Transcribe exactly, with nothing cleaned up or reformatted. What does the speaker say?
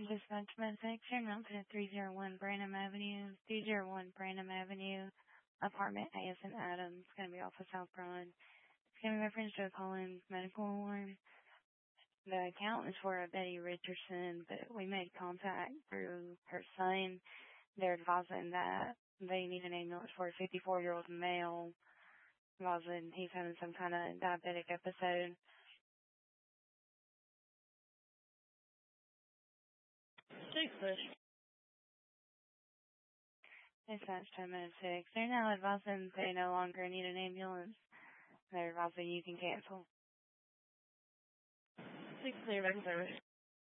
Dispatch message, you're mounted at three oh one Branham Avenue, three oh one Branham Avenue, apartment A S in Adams. It's going to be off of South Broad. It's going to be reference to a call-in medical alarm. The account is for a Betty Richardson, but we made contact through her son. They're advising that they need an ambulance for a fifty-four-year-old male, advising he's having some kind of diabetic episode. Six push. Dispatch ten minutes six. They're now advising they no longer need an ambulance. They're advising you can cancel. Six clear back service.